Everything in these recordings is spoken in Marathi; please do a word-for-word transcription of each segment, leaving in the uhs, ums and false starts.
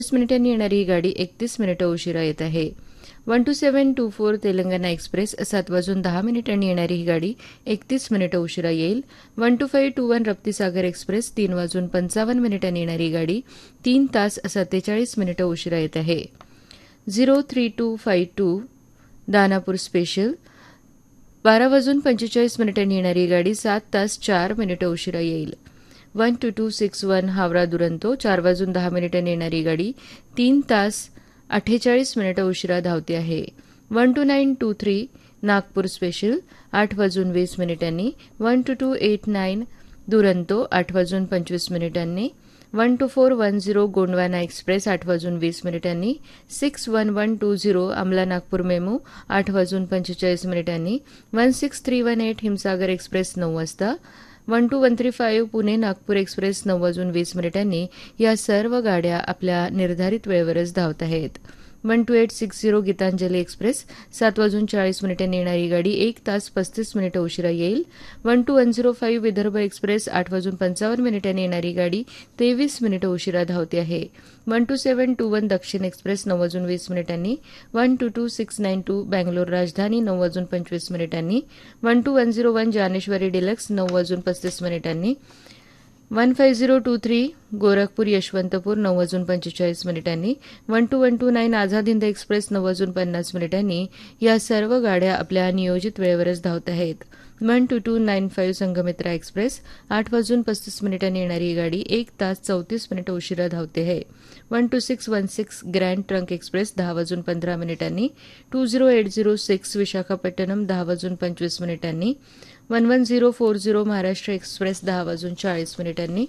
वीस मिनिटांनी येणारी ही गाडी एकतीस मिनिटं उशिरा येत आहे. One two seven to four Telangana express सात वाजून दहा मिनिटांनी येणारी ही गाडी एकतीस मिनिटं उशिरा येईल. One two five to one रप्तीसागर express तीन वाजून पंचावन्न मिनिटांनी येणारी गाडी तीन तास सत्तेचाळीस मिनिटं उशिरा येत आहे. Zero three to five to Danapur special बारा वाजून पंचेचाळीस मिनिटांनी येणारी गाडी सात तास चार मिनिटं उशिरा येईल. One two to six one Howrah Duronto चार वाजून दहा मिनिटांनी येणारी गाडी तीन तास अठ्ठेचाळीस मिनिटं उशिरा धावते आहे. One two nine to three Nagpur special आठ वाजून वीस मिनिटांनी. One two to eight nine Duronto आठ वाजून पंचवीस मिनिटांनी. One two four one zero Gondwana express आठ वाजून वीस मिनिटांनी. Six one one two zero अमला नागपूर मेमू आठ वाजून पंचेचाळीस मिनिटांनी. One six three one eight Himsagar express नऊ वाजता. One two one three five Pune Nagpur express नऊ वाजून वीस मिनिटांनी. या सर्व गाड्या आपल्या निर्धारित वेळेवरच धावत आहेत. One two eight six zero Gitanjali express सात वाजून चाळीस मिनिटांनी येणारी गाडी एक तास पस्तीस मिनिटं उशिरा येईल. One two one zero five Vidarbha express आठ वाजून पंचावन्न मिनिटांनी येणारी गाडी तेवीस मिनिटं उशिरा धावते आहे. One two seven to one दक्षिण एक्सप्रेस नऊ वाजून वीस मिनिटांनी. One two to six nine to Bangalore राजधानी नऊ वाजून पंचवीस मिनिटांनी. One two one zero one Dnyaneshwari deluxe नऊ वाजून पस्तीस मिनिटांनी. One five zero to three Gorakhpur Yesvantpur नऊ वाजून पंचेचाळीस मिनिटांनी. One two one two nine Azad Hind express नऊ वाजून पन्नास मिनिटांनी. या सर्व गाड्या आपल्या नियोजित वेळेवरच धावत आहेत. One two to nine five Sanghamitra express आठ वाजून पस्तीस मिनिटांनी येणारी ही गाडी एक तास चौतीस मिनिटं उशिरा धावते आहे. One two six one six grand trunk express दहा वाजून पंधरा मिनिटांनी. To zero eight zero six Visakhapatnam दहा वाजून पंचवीस मिनिटांनी. One one zero four zero Maharashtra express दहा वाजून चाळीस मिनिटांनी.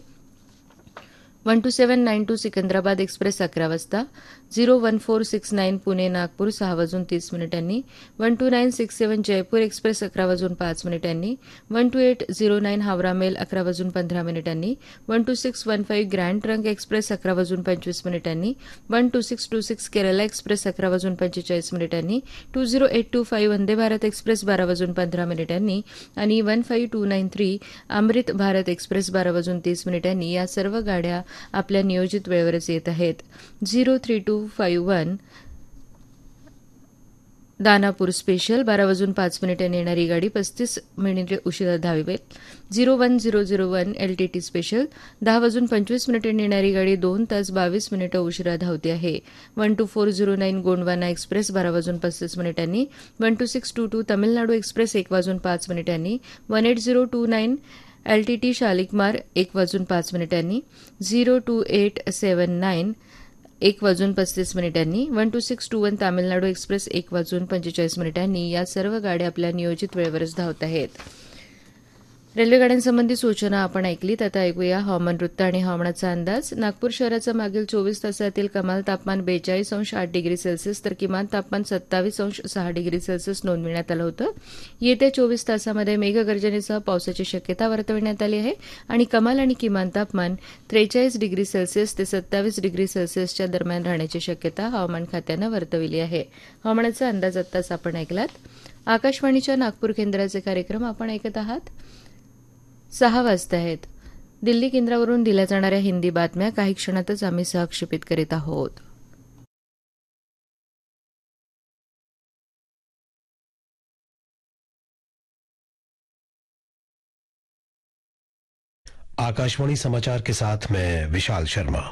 One two seven nine to Secunderabad express अकरा वाजता. Zero one four six nine Pune Nagpur सहा वाजून तीस मिनिटांनी. वन टू नाईन सिक्स सेवन जयपूर एक्सप्रेस अकरा वाजून पाच मिनिटांनी. One two eight zero nine Howrah mail अकरा वाजून पंधरा मिनिटांनी. One two six one five grand trunk express अकरा वाजून पंचवीस मिनिटांनी. One two six to six Kerala express अकरा वाजून पंचेचाळीस मिनिटांनी. To zero eight to five Vande Bharat express बारा वाजून पंधरा मिनिटांनी. आणि one five to nine three Amrit Bharat express बारा वाजून तीस मिनिटांनी. या सर्व गाड्या आपल्या नियोजित वेळेवरच येत आहेत. Zero three to five one Danapur special बारा वाजून पाच मिनिटांनी येणारी गाडी पस्तीस मिनिटे उशिरा धावेल. Zero one zero zero one LTT special दहा वाजून पंचवीस मिनिटांनी येणारी गाडी दोन तास बावीस मिनिटं उशिरा धावते आहे. One two four zero nine Gondwana express बारा वाजून पस्तीस मिनिटांनी. One two six to to Tamil Nadu express एक वाजून पाच मिनिटांनी. One eight zero to nine LTT शालिकमार एक वाजून पाच मिनिटांनी. Zero to eight seven nine एक वाजून पस्तीस मिनिटांनी. One two six to one Tamil Nadu express एक वाजून पंचेचाळीस मिनिटांनी. या सर्व गाड्या आपल्या नियोजित वेळेवरच धावत आहेत. रेल्वे गाड्यांसंबंधी सूचना आपण ऐकलीत. आता ऐकूया हवामान वृत्त आणि हवामानाचा अंदाज. नागपूर शहराचं मागील चोवीस तासातील कमाल तापमान बेचाळीस अंश आठ डिग्री सेल्सिअस तर किमान तापमान सत्तावीस अंश सहा डिग्री सेल्सिअस नोंदविण्यात आलं होतं. येत्या चोवीस तासामध्ये मेघगर्जनेसह पावसाची शक्यता वर्तवण्यात आली आहे आणि कमाल आणि किमान तापमान त्रेचाळीस डिग्री सेल्सिअस ते सत्तावीस डिग्री सेल्सिअसच्या दरम्यान राहण्याची शक्यता हवामान खात्यानं वर्तवली आहे. हवामानाचा अंदाज आत्ताच आपण ऐकलात. आकाशवाणीच्या नागपूर केंद्राचे कार्यक्रम आपण ऐकत आहात. सहा वाजता आहेत. दिल्ली केंद्रावरून दिल्या जाणाऱ्या हिंदी बातम्या काही क्षणातच आम्ही सहक्षेपित करीत आहोत. आकाशवाणी समाचार के साथ मैं विशाल शर्मा.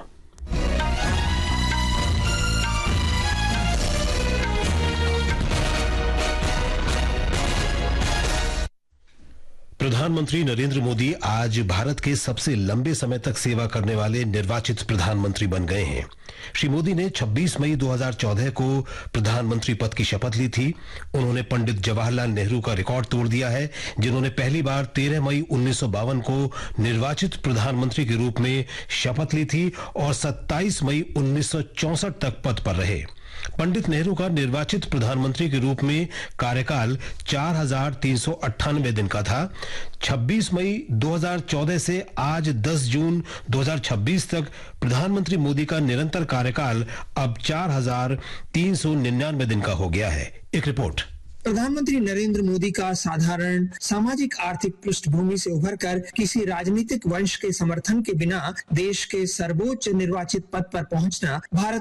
प्रधानमंत्री नरेंद्र मोदी आज भारत के सबसे लंबे समय तक सेवा करने वाले निर्वाचित प्रधानमंत्री बन गए हैं. श्री मोदी ने छब्बीस मई दो हज़ार चौदह को प्रधानमंत्री पद की शपथ ली थी. उन्होंने पंडित जवाहरलाल नेहरू का रिकॉर्ड तोड़ दिया है, जिन्होंने पहली बार तेरह मई उन्नीस सौ बावन को निर्वाचित प्रधानमंत्री के रूप में शपथ ली थी और सत्ताईस मई उन्नीस सौ चौसठ तक पद पर रहे. पंडित नेहरू का निर्वाचित प्रधानमंत्री के रूप में कार्यकाल चार हजार तीन सौ अट्ठानवे दिन का था. छब्बीस मई दो हज़ार चौदह से आज दस जून दो हज़ार छब्बीस तक प्रधानमंत्री मोदी का निरंतर कार्यकाल अब चार हजार तीन सौ निन्यानवे दिन का हो गया है. एक रिपोर्ट. प्रधानमंत्री नरेंद्र मोदी का साधारण सामाजिक आर्थिक पृष्ठभूमि से उभरकर किसी राजनीतिक वंश के समर्थन के बिना देश के सर्वोच्च निर्वाचित पद पर पहुंचना भारत